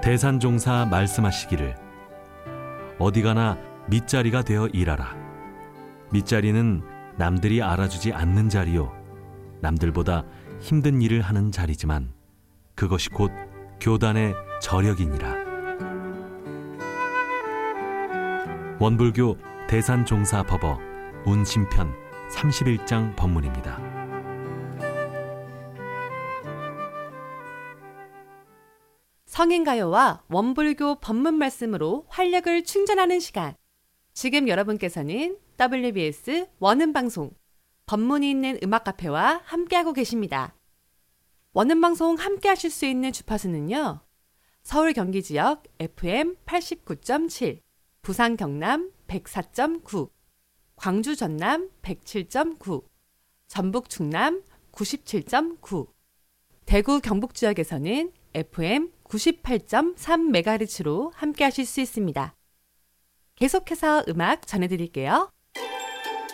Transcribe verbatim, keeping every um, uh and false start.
대산종사 말씀하시기를 어디 가나 밑자리가 되어 일하라. 밑자리는 남들이 알아주지 않는 자리요 남들보다 힘든 일을 하는 자리지만 그것이 곧 교단의 저력이니라. 원불교 대산종사법어 운심편 삼십일 장 법문입니다. 성인가요와 원불교 법문 말씀으로 활력을 충전하는 시간. 지금 여러분께서는 더블유비에스 원음방송 법문이 있는 음악카페와 함께하고 계십니다. 원음방송 함께하실 수 있는 주파수는요. 서울 경기 지역 에프엠 팔십구 점 칠, 부산 경남 백사 점 구, 광주 전남 백칠 점 구, 전북 충남 구십칠 점 구, 대구 경북 지역에서는 에프엠 구십팔 점 삼 메가헤르츠로 함께하실 수 있습니다. 계속해서 음악 전해드릴게요.